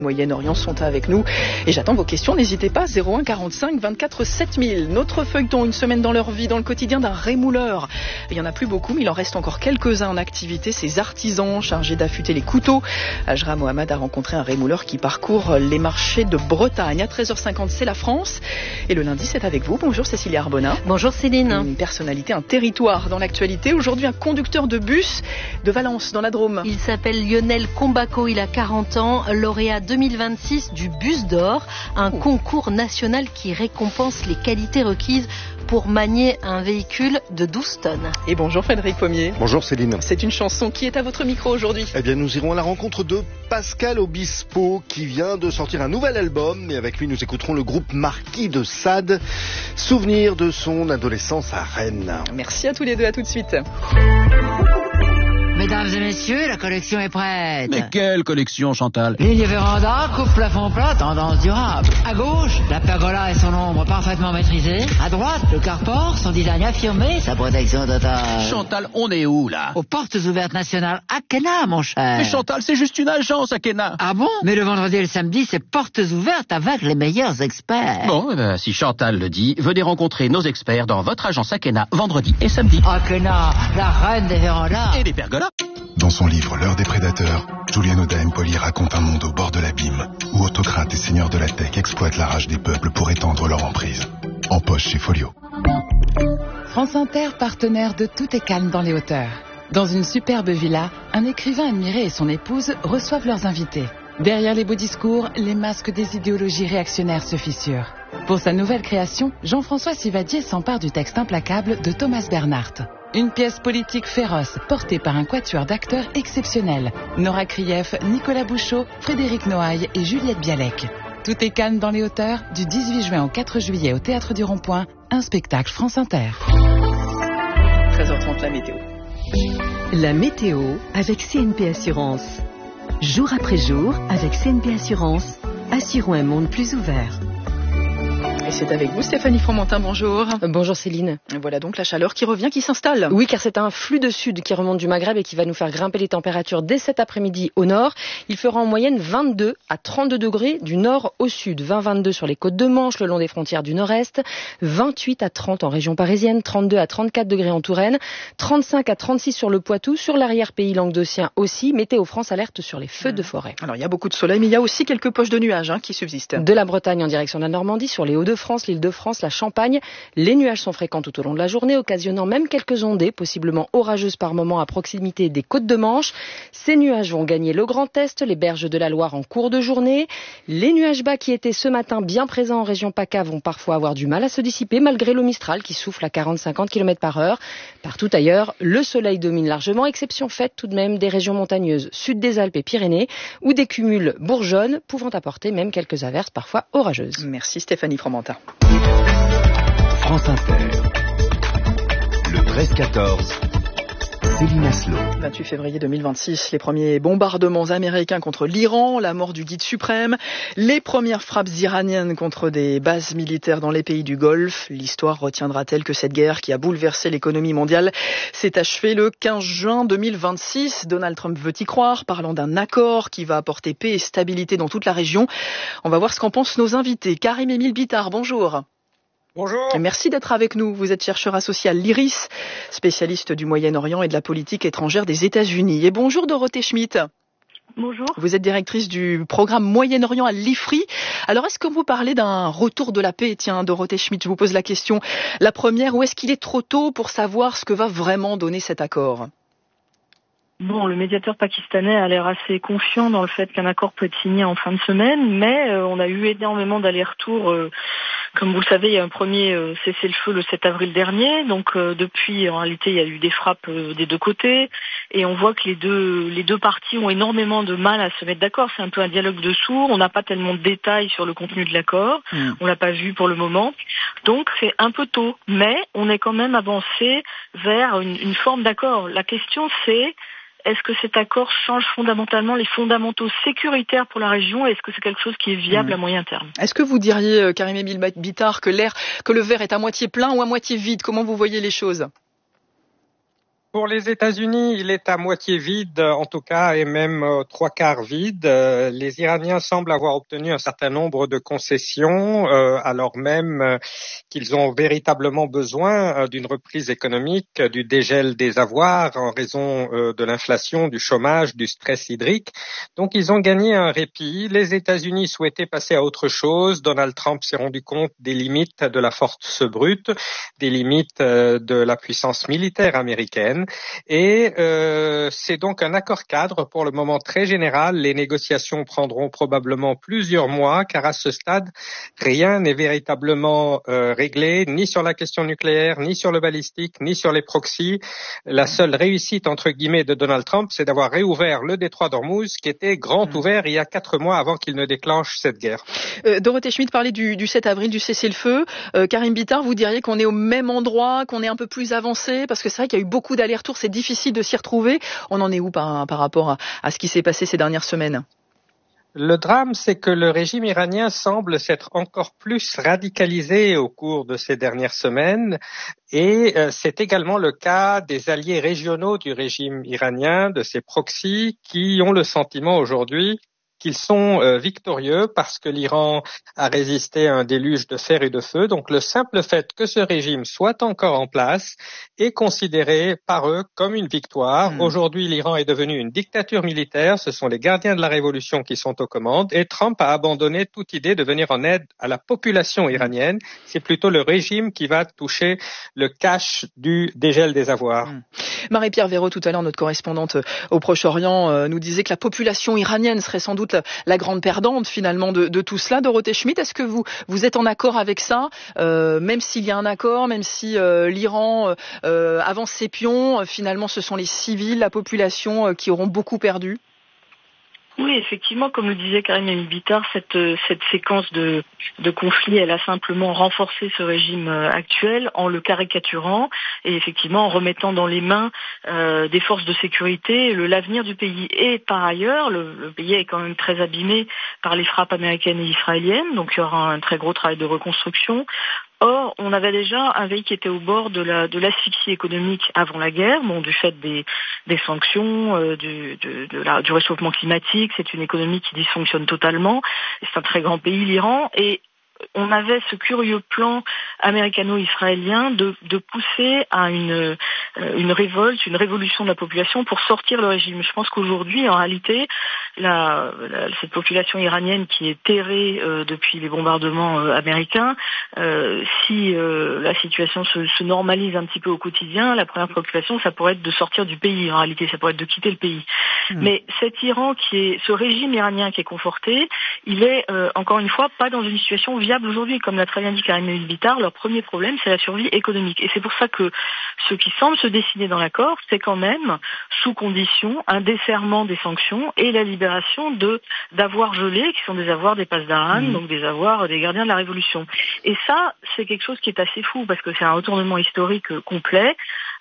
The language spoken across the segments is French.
Moyen-Orient sont avec nous et j'attends vos questions, n'hésitez pas, 01 45 24 7000. Notre feuilleton, une semaine dans leur vie, dans le quotidien d'un rémouleur. Il n'y en a plus beaucoup, mais il en reste encore quelques-uns en activité, ces artisans chargés d'affûter les couteaux. Ajra Mohamed a rencontré un rémouleur qui parcourt les marchés de Bretagne. À 13h50, c'est la France et le lundi, c'est avec vous. Bonjour Cécilia Arbona. Bonjour Céline. Une personnalité, un territoire dans l'actualité. Aujourd'hui, un conducteur de bus de Valence, dans la Drôme. Il s'appelle Lionel Combaco, il a 40 ans, lauréat 2026 du Bus d'Or, un concours national qui récompense les qualités requises pour manier un véhicule de 12 tonnes. Et bonjour Frédéric Pommier. Bonjour Céline. C'est une chanson qui est à votre micro aujourd'hui. Eh bien, nous irons à la rencontre de Pascal Obispo qui vient de sortir un nouvel album et avec lui nous écouterons le groupe Marquis de Sade, souvenir de son adolescence à Rennes. Merci à tous les deux, à tout de suite. Mesdames et messieurs, la collection est prête. Mais quelle collection, Chantal? Ligne véranda, coupe plafond plat, tendance durable. À gauche, la pergola et son ombre parfaitement maîtrisées. À droite, le carport, son design affirmé, sa protection totale. Chantal, on est où, là? Aux portes ouvertes nationales Akena, mon cher. Mais Chantal, c'est juste une agence, Akena. Ah bon? Mais le vendredi et le samedi, c'est portes ouvertes avec les meilleurs experts. Bon, eh ben, si Chantal le dit, venez rencontrer nos experts dans votre agence Akena, vendredi et samedi. Akena, la reine des vérandas. Et des pergolas. Dans son livre L'heure des prédateurs, Giuliano da Empoli raconte un monde au bord de l'abîme, où autocrates et seigneurs de la tech exploitent la rage des peuples pour étendre leur emprise. En poche chez Folio. France Inter, partenaire de Tout est calme dans les hauteurs. Dans une superbe villa, un écrivain admiré et son épouse reçoivent leurs invités. Derrière les beaux discours, les masques des idéologies réactionnaires se fissurent. Pour sa nouvelle création, Jean-François Sivadier s'empare du texte implacable de Thomas Bernhardt. Une pièce politique féroce, portée par un quatuor d'acteurs exceptionnels. Nora Krief, Nicolas Bouchot, Frédéric Noailles et Juliette Bialek. Tout est calme dans les hauteurs, du 18 juin au 4 juillet au Théâtre du Rond-Point, un spectacle France Inter. 13h30, la météo. La météo avec CNP Assurance. Jour après jour, avec CNP Assurance, assurons un monde plus ouvert. Et c'est avec vous Stéphanie Fromentin, bonjour. Bonjour Céline. Voilà donc la chaleur qui revient, qui s'installe. Oui, car c'est un flux de sud qui remonte du Maghreb et qui va nous faire grimper les températures dès cet après-midi au nord. Il fera en moyenne 22 à 32 degrés du nord au sud. 20-22 sur les côtes de Manche, le long des frontières du nord-est. 28 à 30 en région parisienne. 32 à 34 degrés en Touraine. 35 à 36 sur le Poitou. Sur l'arrière-pays languedocien aussi. Météo France alerte sur les feux de forêt. Alors il y a beaucoup de soleil, mais il y a aussi quelques poches de nuages qui subsistent. De la Bretagne en direction de la Normandie, sur les Hauts-de-France, l'Île-de-France, la Champagne. Les nuages sont fréquents tout au long de la journée, occasionnant même quelques ondées, possiblement orageuses par moments à proximité des côtes de Manche. Ces nuages vont gagner le Grand Est, les berges de la Loire en cours de journée. Les nuages bas qui étaient ce matin bien présents en région PACA vont parfois avoir du mal à se dissiper malgré le Mistral qui souffle à 40-50 km/h. Partout ailleurs, le soleil domine largement, exception faite tout de même des régions montagneuses sud des Alpes et Pyrénées où des cumuls bourgeonnent, pouvant apporter même quelques averses parfois orageuses. Merci Stéphanie Fromentin. France Inter. Le 13-14. Céline Aslo. 28 février 2026, les premiers bombardements américains contre l'Iran, la mort du guide suprême, les premières frappes iraniennes contre des bases militaires dans les pays du Golfe. L'histoire retiendra-t-elle que cette guerre qui a bouleversé l'économie mondiale s'est achevée le 15 juin 2026 ? Donald Trump veut y croire, parlant d'un accord qui va apporter paix et stabilité dans toute la région. On va voir ce qu'en pensent nos invités. Karim-Émile Bittard, bonjour. Bonjour. Merci d'être avec nous. Vous êtes chercheur associé à l'IRIS, spécialiste du Moyen-Orient et de la politique étrangère des États-Unis. Et bonjour Dorothée Schmitt. Bonjour. Vous êtes directrice du programme Moyen-Orient à l'IFRI. Alors, est-ce que vous parlez d'un retour de la paix ? Tiens, Dorothée Schmitt, je vous pose la question. La première, ou est-ce qu'il est trop tôt pour savoir ce que va vraiment donner cet accord ? Bon, le médiateur pakistanais a l'air assez confiant dans le fait qu'un accord peut être signé en fin de semaine, mais on a eu énormément d'allers-retours. Comme vous le savez, il y a un premier cessez-le-feu le 7 avril dernier, donc depuis, en réalité, il y a eu des frappes des deux côtés, et on voit que les deux parties ont énormément de mal à se mettre d'accord. C'est un peu un dialogue de sourds, on n'a pas tellement de détails sur le contenu de l'accord, on l'a pas vu pour le moment, donc c'est un peu tôt, mais on est quand même avancé vers une forme d'accord. La question c'est: est-ce que cet accord change fondamentalement les fondamentaux sécuritaires pour la région et est-ce que c'est quelque chose qui est viable à moyen terme? Est-ce que vous diriez, Karim-Émile Bittard, que le verre est à moitié plein ou à moitié vide? Comment vous voyez les choses? Pour les États-Unis, il est à moitié vide, en tout cas, et même 3/4 vide. Les Iraniens semblent avoir obtenu un certain nombre de concessions, alors même qu'ils ont véritablement besoin d'une reprise économique, du dégel des avoirs en raison de l'inflation, du chômage, du stress hydrique. Donc, ils ont gagné un répit. Les États-Unis souhaitaient passer à autre chose. Donald Trump s'est rendu compte des limites de la force brute, des limites de la puissance militaire américaine. Et c'est donc un accord cadre pour le moment très général. Les négociations prendront probablement plusieurs mois car à ce stade, rien n'est véritablement réglé, ni sur la question nucléaire, ni sur le balistique, ni sur les proxys. La seule réussite entre guillemets de Donald Trump, c'est d'avoir réouvert le détroit d'Ormuz qui était grand ouvert il y a 4 mois avant qu'il ne déclenche cette guerre. Dorothée Schmidt parlait du 7 avril, du cessez-le-feu. Karim Bitar, vous diriez qu'on est au même endroit, qu'on est un peu plus avancé, parce que c'est vrai qu'il y a eu beaucoup d'allers-retours, c'est difficile de s'y retrouver. On en est où par rapport à ce qui s'est passé ces dernières semaines ? Le drame, c'est que le régime iranien semble s'être encore plus radicalisé au cours de ces dernières semaines et c'est également le cas des alliés régionaux du régime iranien, de ses proxys, qui ont le sentiment aujourd'hui qu'ils sont victorieux parce que l'Iran a résisté à un déluge de fer et de feu. Donc le simple fait que ce régime soit encore en place est considéré par eux comme une victoire. Aujourd'hui, l'Iran est devenu une dictature militaire. Ce sont les gardiens de la révolution qui sont aux commandes et Trump a abandonné toute idée de venir en aide à la population iranienne. C'est plutôt le régime qui va toucher le cash du dégel des avoirs. Marie-Pierre Véraud, tout à l'heure, notre correspondante au Proche-Orient, nous disait que la population iranienne serait sans doute la grande perdante finalement de tout cela. Dorothée Schmidt, est-ce que vous êtes en accord avec ça, même s'il y a un accord, même si l'Iran avance ses pions, finalement ce sont les civils, la population qui auront beaucoup perdu? Oui, effectivement, comme le disait Karim Bitar, cette séquence de conflits, elle a simplement renforcé ce régime actuel en le caricaturant et effectivement en remettant dans les mains des forces de sécurité l'avenir du pays. Et par ailleurs, le pays est quand même très abîmé par les frappes américaines et israéliennes, donc il y aura un très gros travail de reconstruction. Or, on avait déjà un pays qui était au bord de l'asphyxie économique avant la guerre, du fait des sanctions, du réchauffement climatique. C'est une économie qui dysfonctionne totalement. C'est un très grand pays, l'Iran, et on avait ce curieux plan américano-israélien de pousser à une révolte, une révolution de la population pour sortir le régime. Je pense qu'aujourd'hui, en réalité, cette population iranienne qui est terrée depuis les bombardements américains, si la situation se normalise un petit peu au quotidien, la première préoccupation, ça pourrait être de sortir du pays. En réalité, ça pourrait être de quitter le pays. Mais ce régime iranien qui est conforté, il est encore une fois pas dans une situation viable aujourd'hui, comme l'a très bien dit Karim Bitar. Leur premier problème, c'est la survie économique. Et c'est pour ça que ce qui semble se dessiner dans l'accord, c'est quand même, sous condition, un desserrement des sanctions et la libération d'avoirs gelés, qui sont des avoirs des Pasdaran, donc des avoirs des gardiens de la Révolution. Et ça, c'est quelque chose qui est assez fou, parce que c'est un retournement historique complet.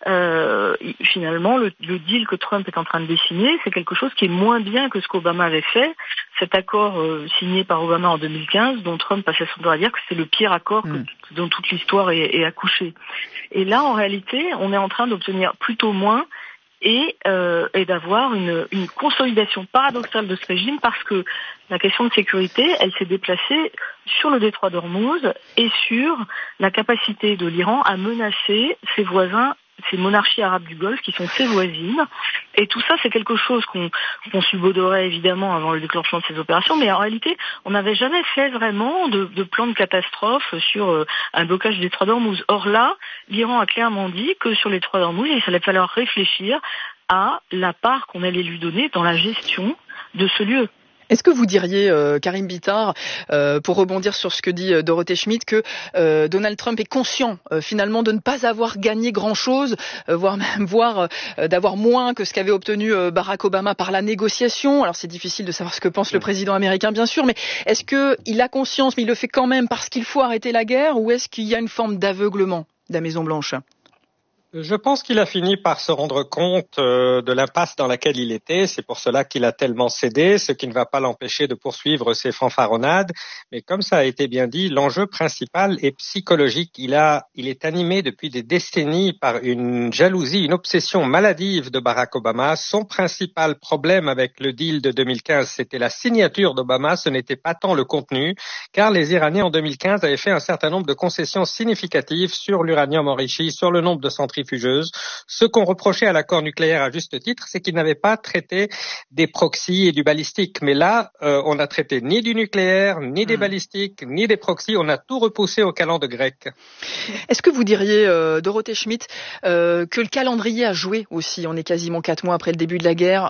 Finalement, le deal que Trump est en train de dessiner, c'est quelque chose qui est moins bien que ce qu'Obama avait fait. Cet accord signé par Obama en 2015, dont Trump passait son temps à dire que c'est le pire accord dont toute l'histoire est accouchée. Et là, en réalité, on est en train d'obtenir plutôt moins et d'avoir une consolidation paradoxale de ce régime, parce que la question de sécurité, elle s'est déplacée sur le détroit d'Ormuz et sur la capacité de l'Iran à menacer ses voisins, ces monarchies arabes du Golfe qui sont ses voisines. Et tout ça, c'est quelque chose qu'on subodorait évidemment avant le déclenchement de ces opérations, mais en réalité, on n'avait jamais fait vraiment de plan de catastrophe sur un blocage du détroit d'Ormuz. Or là, l'Iran a clairement dit que sur les détroits d'Ormuz, il allait falloir réfléchir à la part qu'on allait lui donner dans la gestion de ce lieu. Est-ce que vous diriez, Karim Bitar, pour rebondir sur ce que dit Dorothée Schmidt, que Donald Trump est conscient finalement de ne pas avoir gagné grand-chose, voire d'avoir moins que ce qu'avait obtenu Barack Obama par la négociation? Alors c'est difficile de savoir ce que pense le président américain, bien sûr, mais est-ce qu'il a conscience, mais il le fait quand même parce qu'il faut arrêter la guerre, ou est-ce qu'il y a une forme d'aveuglement de la Maison-Blanche? Je pense qu'il a fini par se rendre compte de l'impasse dans laquelle il était. C'est pour cela qu'il a tellement cédé, ce qui ne va pas l'empêcher de poursuivre ses fanfaronnades. Mais comme ça a été bien dit, l'enjeu principal est psychologique. Il est animé depuis des décennies par une jalousie, une obsession maladive de Barack Obama. Son principal problème avec le deal de 2015, c'était la signature d'Obama. Ce n'était pas tant le contenu, car les Iraniens en 2015 avaient fait un certain nombre de concessions significatives sur l'uranium enrichi, sur le nombre de centrales fugeuses. Ce qu'on reprochait à l'accord nucléaire à juste titre, c'est qu'il n'avait pas traité des proxys et du balistique. Mais là, on n'a traité ni du nucléaire, ni des balistiques, ni des proxys. On a tout repoussé au calendes grec. Est-ce que vous diriez, Dorothée Schmidt, que le calendrier a joué aussi? On est quasiment 4 mois après le début de la guerre,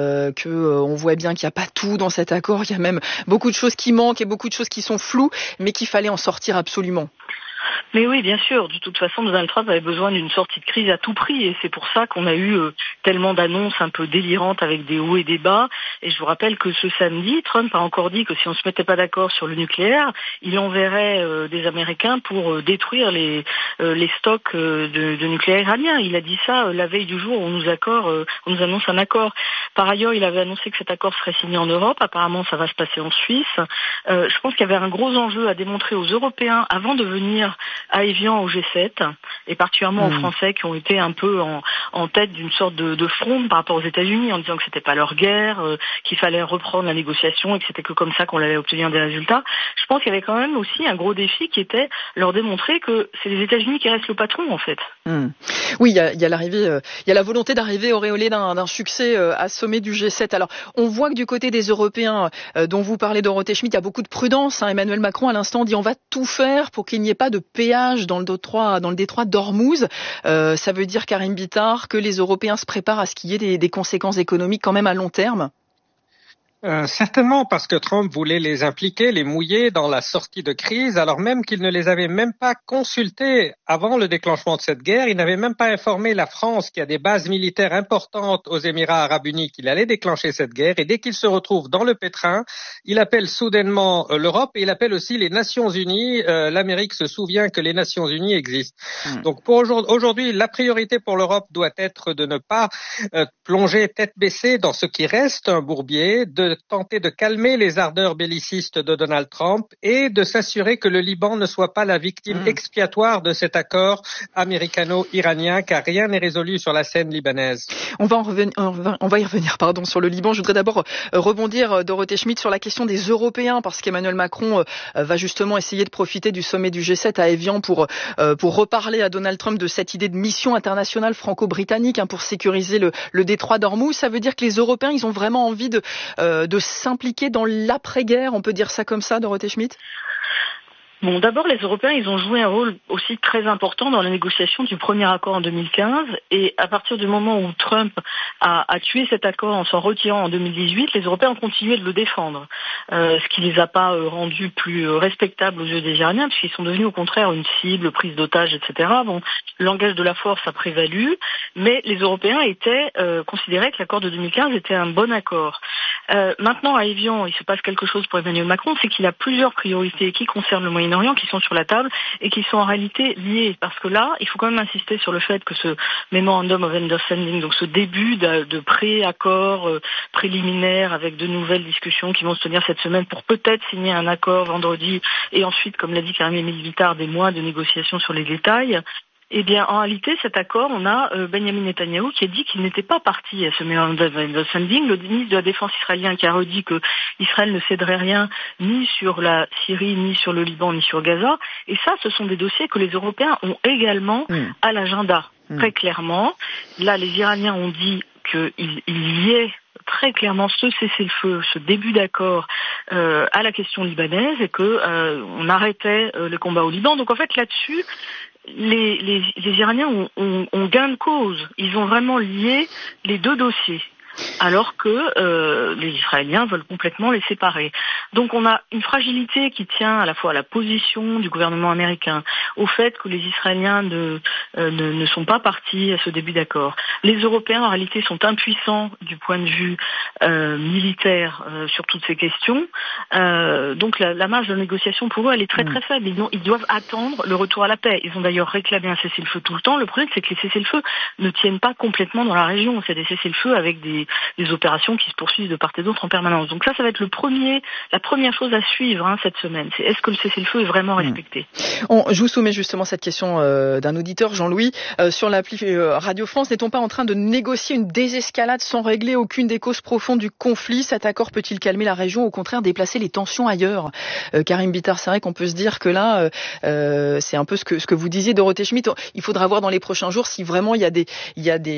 on voit bien qu'il n'y a pas tout dans cet accord. Il y a même beaucoup de choses qui manquent et beaucoup de choses qui sont floues, mais qu'il fallait en sortir absolument. Mais oui, bien sûr. De toute façon, Donald Trump avait besoin d'une sortie de crise à tout prix, et c'est pour ça qu'on a eu tellement d'annonces un peu délirantes avec des hauts et des bas. Et je vous rappelle que ce samedi, Trump a encore dit que si on se mettait pas d'accord sur le nucléaire, il enverrait des Américains pour détruire les stocks de nucléaire iranien. Il a dit ça la veille du jour où on nous annonce un accord. Par ailleurs, il avait annoncé que cet accord serait signé en Europe. Apparemment, ça va se passer en Suisse. Je pense qu'il y avait un gros enjeu à démontrer aux Européens avant de venir à Évian au G7, et particulièrement aux Français qui ont été un peu en tête d'une sorte de fronde par rapport aux États-Unis, en disant que c'était pas leur guerre, qu'il fallait reprendre la négociation et que c'était que comme ça qu'on allait obtenir des résultats. Je pense qu'il y avait quand même aussi un gros défi qui était leur démontrer que c'est les États-Unis qui restent le patron en fait. Oui, il y a l'arrivée, il y a la volonté d'arriver auréolée d'un succès à sommet du G7. Alors, on voit que du côté des Européens, dont vous parlez, Dorothée Schmidt, il y a beaucoup de prudence. Emmanuel Macron, à l'instant, dit on va tout faire pour qu'il n'y ait pas de péage dans le détroit d'Ormuz. Ça veut dire, Karim Bitar, que les Européens se préparent à ce qu'il y ait des conséquences économiques quand même à long terme? Certainement, parce que Trump voulait les impliquer, les mouiller dans la sortie de crise, alors même qu'il ne les avait même pas consultés avant le déclenchement de cette guerre. Il n'avait même pas informé la France, qui a des bases militaires importantes aux Émirats arabes unis, qu'il allait déclencher cette guerre. Et dès qu'il se retrouve dans le pétrin, il appelle soudainement l'Europe et il appelle aussi les Nations unies. L'Amérique se souvient que les Nations unies existent. Donc pour aujourd'hui, la priorité pour l'Europe doit être de ne pas plonger tête baissée dans ce qui reste un bourbier, de tenter de calmer les ardeurs bellicistes de Donald Trump et de s'assurer que le Liban ne soit pas la victime expiatoire de cet accord américano-iranien, car rien n'est résolu sur la scène libanaise. On va y revenir, sur le Liban. Je voudrais d'abord rebondir, Dorothée Schmidt, sur la question des Européens, parce qu'Emmanuel Macron va justement essayer de profiter du sommet du G7 à Évian pour reparler à Donald Trump de cette idée de mission internationale franco-britannique pour sécuriser le détroit d'Ormuz. Ça veut dire que les Européens, ils ont vraiment envie de s'impliquer dans l'après-guerre, on peut dire ça comme ça, Dorothée Schmidt? Bon, d'abord, les Européens, ils ont joué un rôle aussi très important dans la négociation du premier accord en 2015. Et à partir du moment où Trump a tué cet accord en s'en retirant en 2018, les Européens ont continué de le défendre. Ce qui les a pas rendus plus respectables aux yeux des Iraniens, puisqu'ils sont devenus au contraire une cible, prise d'otages, etc. Bon, le langage de la force a prévalu, mais les Européens considéraient que l'accord de 2015 était un bon accord. Maintenant, à Évian, il se passe quelque chose pour Emmanuel Macron, c'est qu'il a plusieurs priorités qui concernent le Moyen-Orient, qui sont sur la table et qui sont en réalité liées. Parce que là, il faut quand même insister sur le fait que ce Memorandum of Understanding, donc ce début de pré-accord préliminaire avec de nouvelles discussions qui vont se tenir cette semaine pour peut-être signer un accord vendredi et ensuite, comme l'a dit Karim Bitar, des mois de négociations sur les détails. Eh bien, en réalité, cet accord, on a Benjamin Netanyahou qui a dit qu'il n'était pas parti à ce Memorandum of Understanding. Le ministre de la Défense israélien qui a redit que Israël ne céderait rien ni sur la Syrie, ni sur le Liban, ni sur Gaza. Et ça, ce sont des dossiers que les Européens ont également à l'agenda, très clairement. Là, les Iraniens ont dit qu'il y ait très clairement ce cessez-le-feu, ce début d'accord à la question libanaise et on arrêtait le combat au Liban. Donc en fait, là-dessus, les Iraniens ont gain de cause. Ils ont vraiment lié les deux dossiers. alors que les Israéliens veulent complètement les séparer. Donc on a une fragilité qui tient à la fois à la position du gouvernement américain, au fait que les Israéliens ne sont pas partis à ce début d'accord. Les Européens en réalité sont impuissants du point de vue militaire sur toutes ces questions. Donc la marge de négociation pour eux elle est très très faible. Ils doivent attendre le retour à la paix. Ils ont d'ailleurs réclamé un cessez-le-feu tout le temps. Le problème c'est que les cessez-le-feu ne tiennent pas complètement dans la région. C'est des cessez-le-feu avec des opérations qui se poursuivent de part et d'autre en permanence. Donc ça va être la première chose à suivre cette semaine. C'est est-ce que le cessez-le-feu est vraiment respecté? Je vous soumets justement cette question d'un auditeur, Jean-Louis. Sur l'appli Radio France, n'est-on pas en train de négocier une désescalade sans régler aucune des causes profondes du conflit? Cet accord peut-il calmer la région, au contraire déplacer les tensions ailleurs? Karim Bitar, c'est vrai qu'on peut se dire que là, c'est un peu ce que vous disiez, Dorothée Schmitt. Il faudra voir dans les prochains jours si vraiment il y a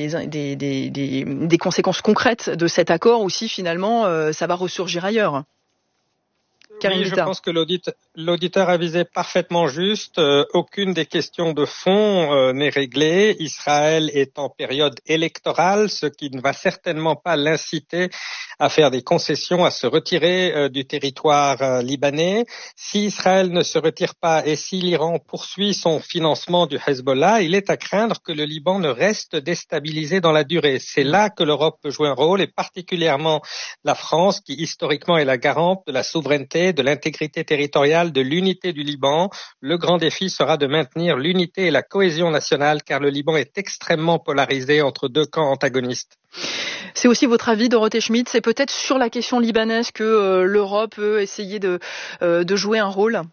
des conséquences concrètes de cet accord ou si finalement ça va ressurgir ailleurs. Oui, je pense que l'auditeur a visé parfaitement juste. Aucune des questions de fond n'est réglée. Israël est en période électorale, ce qui ne va certainement pas l'inciter à faire des concessions, à se retirer du territoire libanais. Si Israël ne se retire pas et si l'Iran poursuit son financement du Hezbollah, il est à craindre que le Liban ne reste déstabilisé dans la durée. C'est là que l'Europe peut jouer un rôle, et particulièrement la France, qui historiquement est la garante de la souveraineté, de l'intégrité territoriale, de l'unité du Liban. Le grand défi sera de maintenir l'unité et la cohésion nationale, car le Liban est extrêmement polarisé entre deux camps antagonistes. C'est aussi votre avis, Dorothée Schmitt, c'est peut-être sur la question libanaise que l'Europe peut essayer de jouer un rôle?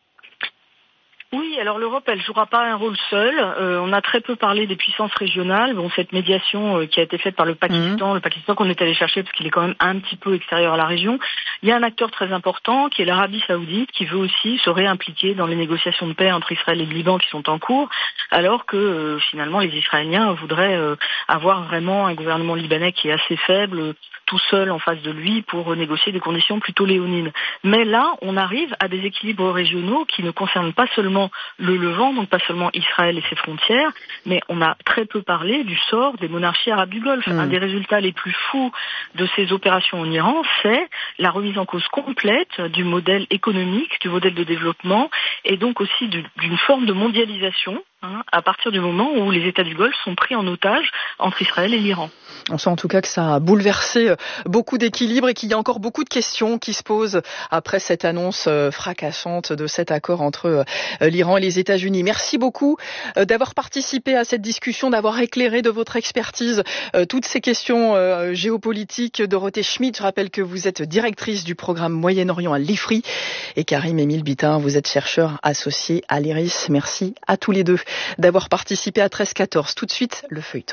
Oui, alors l'Europe, elle jouera pas un rôle seul. On a très peu parlé des puissances régionales. Bon, cette médiation qui a été faite par le Pakistan qu'on est allé chercher parce qu'il est quand même un petit peu extérieur à la région. Il y a un acteur très important qui est l'Arabie Saoudite, qui veut aussi se réimpliquer dans les négociations de paix entre Israël et le Liban qui sont en cours, alors que finalement les Israéliens voudraient avoir vraiment un gouvernement libanais qui est assez faible, tout seul en face de lui pour négocier des conditions plutôt léonines. Mais là, on arrive à des équilibres régionaux qui ne concernent pas seulement le Levant, donc pas seulement Israël et ses frontières, mais on a très peu parlé du sort des monarchies arabes du Golfe. Un des résultats les plus fous de ces opérations en Iran, c'est la remise en cause complète du modèle économique, du modèle de développement, et donc aussi d'une forme de mondialisation, à partir du moment où les États du Golfe sont pris en otage entre Israël et l'Iran. On sent en tout cas que ça a bouleversé beaucoup d'équilibres et qu'il y a encore beaucoup de questions qui se posent après cette annonce fracassante de cet accord entre l'Iran et les États-Unis. Merci beaucoup d'avoir participé à cette discussion, d'avoir éclairé de votre expertise toutes ces questions géopolitiques. Dorothée Schmitt, je rappelle que vous êtes directrice du programme Moyen-Orient à l'IFRI, et Karim Bitar, vous êtes chercheur associé à l'IRIS. Merci à tous les deux d'avoir participé à 13-14. Tout de suite, le feuilleton.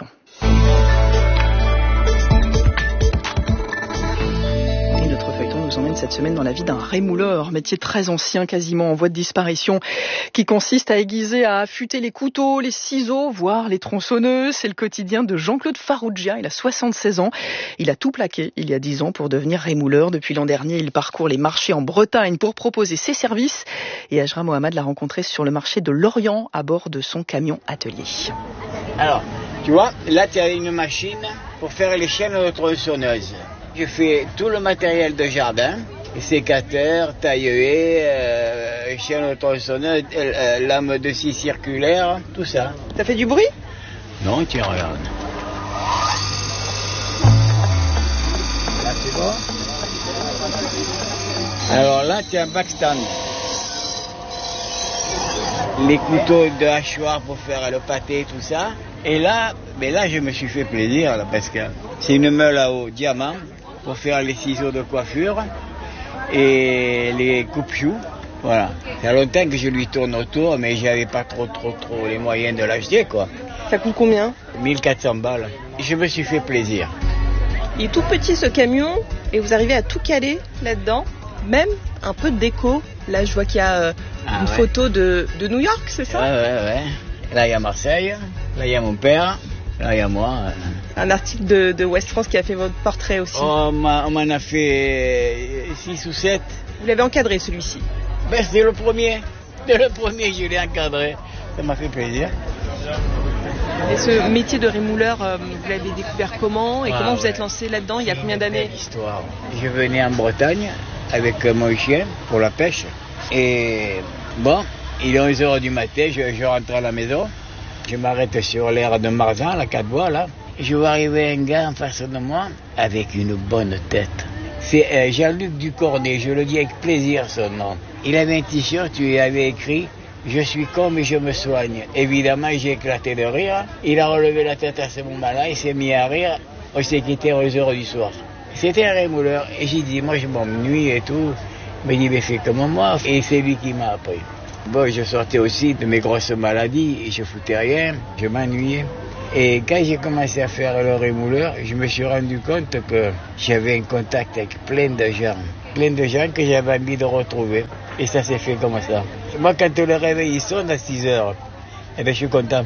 Nous emmène cette semaine dans la vie d'un rémouleur, métier très ancien, quasiment en voie de disparition, qui consiste à aiguiser, à affûter les couteaux, les ciseaux, voire les tronçonneuses. C'est le quotidien de Jean-Claude Farrugia. Il a 76 ans. Il a tout plaqué il y a 10 ans pour devenir rémouleur. Depuis l'an dernier, il parcourt les marchés en Bretagne pour proposer ses services. Et Ajra Mohamed l'a rencontré sur le marché de Lorient à bord de son camion atelier. Alors, tu vois, là tu as une machine pour faire les chaînes de tronçonneuses. Je fais tout le matériel de jardin, sécateur, taille-haie, chaîne de tronçonneuse, lame de scie circulaire, tout ça. Ça fait du bruit? Non, tiens, regarde. Là, c'est bon. Alors là, tu as un backstand. Les couteaux de hachoir pour faire le pâté, tout ça. Et là, je me suis fait plaisir, là, parce que c'est une meule à eau diamant pour faire les ciseaux de coiffure et les coupe-choux. Voilà. Ça fait longtemps que je lui tourne autour, mais j'avais pas trop les moyens de l'acheter, quoi. Ça coûte combien? 1400 balles. Je me suis fait plaisir. Il est tout petit ce camion et vous arrivez à tout caler là-dedans, même un peu de déco. Là, je vois qu'il y a une photo de New York, c'est ça? Ouais. Là, il y a Marseille, là, il y a mon père, là, il y a moi. Un article de Ouest France qui a fait votre portrait aussi. On m'en a fait 6 ou 7. Vous l'avez encadré, celui-ci? C'est le premier. C'est le premier, je l'ai encadré. Ça m'a fait plaisir. Et ce métier de rémouleur, vous l'avez découvert comment et comment vous êtes lancé là-dedans il y a combien d'années? Histoire. Je venais en Bretagne avec mon chien pour la pêche. Et bon, il est 11h du matin, je rentre à la maison. Je m'arrête sur l'aire de Marzan, la 4 voies là. Je vois arriver un gars en face de moi avec une bonne tête. C'est Jean-Luc Ducornet, je le dis avec plaisir son nom. Il avait un t-shirt, il avait écrit « Je suis con mais je me soigne ». Évidemment, j'ai éclaté de rire. Il a relevé la tête à ce moment-là, il s'est mis à rire. On s'est quitté aux heures du soir. C'était un rémouleur. Et j'ai dit « Moi je m'ennuie et tout ». Il m'a dit « Mais fais comme moi ». Et c'est lui qui m'a appris. Bon, je sortais aussi de mes grosses maladies et je foutais rien, je m'ennuyais. Et quand j'ai commencé à faire le rémouleur, je me suis rendu compte que j'avais un contact avec plein de gens que j'avais envie de retrouver. Et ça s'est fait comme ça. Moi, quand le réveil sonne à 6 heures, eh bien, je suis content.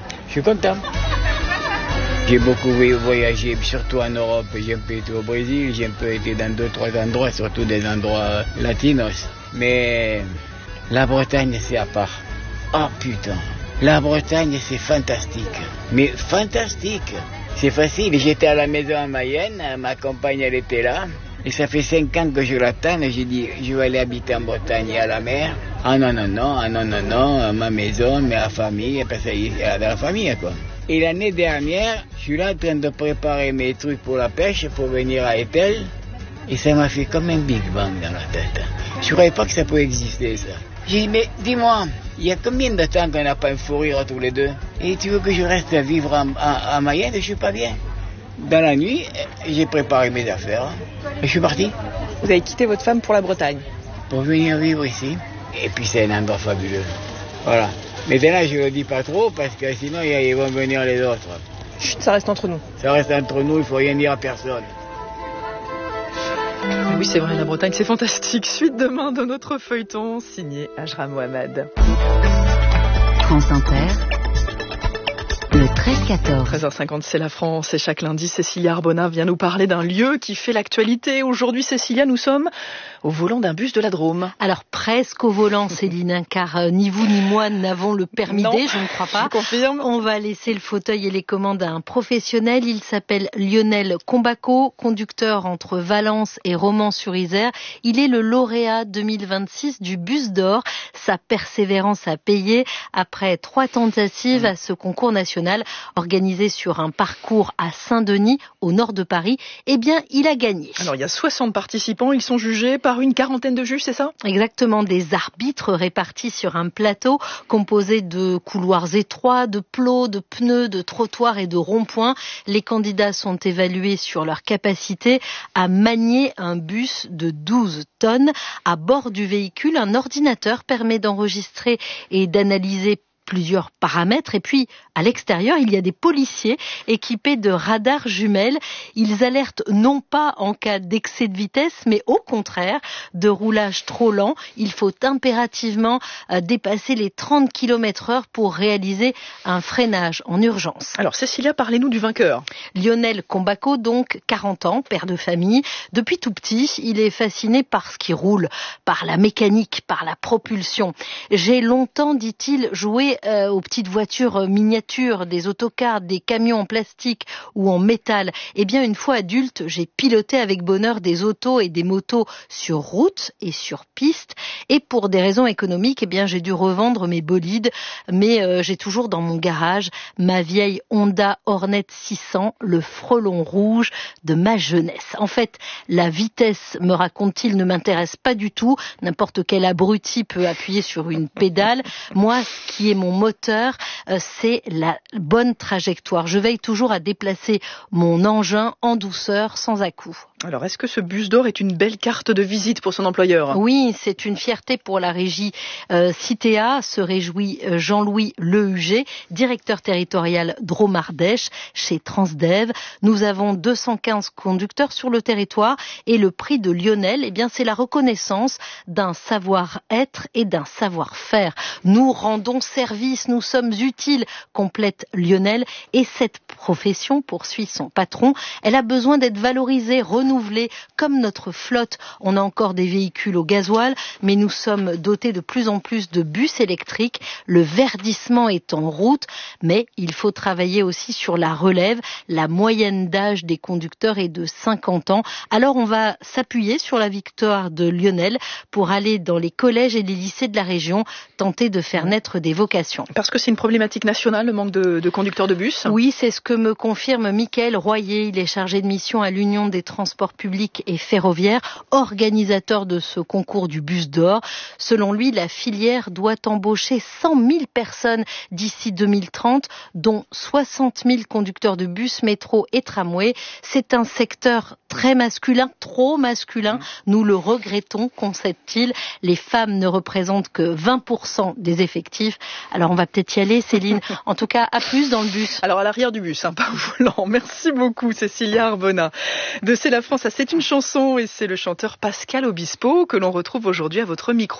J'ai beaucoup voyagé, surtout en Europe. J'ai un peu été au Brésil, j'ai un peu été dans 2-3 endroits, surtout des endroits latinos. Mais la Bretagne, c'est à part. Oh putain, la Bretagne, c'est fantastique. Mais fantastique. C'est facile. J'étais à la maison à Mayenne, ma compagne, elle était là. Et ça fait 5 ans que je l'attends. Et j'ai dit, je vais aller habiter en Bretagne et à la mer. Ah non, ma maison, ma famille, parce qu'il y a de la famille, quoi. Et l'année dernière, je suis là en train de préparer mes trucs pour la pêche, pour venir à Etel. Et ça m'a fait comme un Big Bang dans la tête. Je ne croyais pas que ça pouvait exister, ça. J'ai dit, mais dis-moi, il y a combien de temps qu'on n'a pas un fou rire tous les deux? Et tu veux que je reste vivre à Mayenne? Je ne suis pas bien. Dans la nuit, j'ai préparé mes affaires. Et je suis parti. Vous avez quitté votre femme pour la Bretagne? Pour venir vivre ici. Et puis c'est un endroit fabuleux. Voilà. Mais là, je ne le dis pas trop parce que sinon, ils vont venir les autres. Chut, ça reste entre nous. Ça reste entre nous, il ne faut rien dire à personne. Oui, c'est vrai, la Bretagne, c'est fantastique. Suite demain de notre feuilleton, signé Ajra Mohamed. France Inter, le 13-14. 13h50, c'est la France et chaque lundi, Cécilia Arbona vient nous parler d'un lieu qui fait l'actualité. Aujourd'hui, Cécilia, nous sommes au volant d'un bus de la Drôme. Alors presque au volant, Céline, car ni vous ni moi n'avons le permis D, je ne crois pas. Je confirme. On va laisser le fauteuil et les commandes à un professionnel. Il s'appelle Lionel Combaco, conducteur entre Valence et Romans-sur-Isère. Il est le lauréat 2026 du Bus d'Or. Sa persévérance a payé. Après 3 tentatives à ce concours national organisé sur un parcours à Saint-Denis, au nord de Paris, eh bien, il a gagné. Alors, il y a 60 participants. Ils sont jugés par une 40aine de juges, c'est ça? Exactement, des arbitres répartis sur un plateau composé de couloirs étroits, de plots, de pneus, de trottoirs et de ronds-points. Les candidats sont évalués sur leur capacité à manier un bus de 12 tonnes. À bord du véhicule, un ordinateur permet d'enregistrer et d'analyser plusieurs paramètres. Et puis, à l'extérieur, il y a des policiers équipés de radars jumelles. Ils alertent non pas en cas d'excès de vitesse, mais au contraire, de roulage trop lent. Il faut impérativement dépasser les 30 km/h pour réaliser un freinage en urgence. Alors, Cécilia, parlez-nous du vainqueur. Lionel Combaco, donc 40 ans, père de famille. Depuis tout petit, il est fasciné par ce qui roule, par la mécanique, par la propulsion. J'ai longtemps, dit-il, joué aux petites voitures miniatures, des autocars, des camions en plastique ou en métal. Eh bien, une fois adulte, j'ai piloté avec bonheur des autos et des motos sur route et sur piste. Et pour des raisons économiques, eh bien, j'ai dû revendre mes bolides. Mais j'ai toujours dans mon garage ma vieille Honda Hornet 600, le frelon rouge de ma jeunesse. En fait, la vitesse, me raconte-t-il, ne m'intéresse pas du tout. N'importe quel abruti peut appuyer sur une pédale. Moi, ce qui est mon moteur, c'est la bonne trajectoire. Je veille toujours à déplacer mon engin en douceur, sans à-coups. Alors, est-ce que ce bus d'or est une belle carte de visite pour son employeur? Oui, c'est une fierté pour la régie Citéa, se réjouit Jean-Louis Lehuget, directeur territorial Drôme-Ardèche chez Transdev. Nous avons 215 conducteurs sur le territoire et le prix de Lionel, eh bien, c'est la reconnaissance d'un savoir-être et d'un savoir-faire. Nous rendons service, nous sommes utiles, complète Lionel. Et cette profession, poursuit son patron, elle a besoin d'être valorisée, renouvelée, renouveler comme notre flotte. On a encore des véhicules au gasoil, mais nous sommes dotés de plus en plus de bus électriques. Le verdissement est en route, mais il faut travailler aussi sur la relève. La moyenne d'âge des conducteurs est de 50 ans. Alors on va s'appuyer sur la victoire de Lionel pour aller dans les collèges et les lycées de la région, tenter de faire naître des vocations. Parce que c'est une problématique nationale, le manque de conducteurs de bus? Oui, c'est ce que me confirme Mickaël Royer. Il est chargé de mission à l'Union des transports publics et ferroviaires, organisateur de ce concours du bus d'or. Selon lui, la filière doit embaucher 100 000 personnes d'ici 2030, dont 60 000 conducteurs de bus, métro et tramway. C'est un secteur très masculin, trop masculin. Nous le regrettons, concède-t-il. Les femmes ne représentent que 20% des effectifs. Alors on va peut-être y aller, Céline. En tout cas, à plus dans le bus. Alors à l'arrière du bus, pas au volant. Merci beaucoup, Cécilia Arbona. De C'est la France à C'est une chanson, et c'est le chanteur Pascal Obispo que l'on retrouve aujourd'hui à votre micro.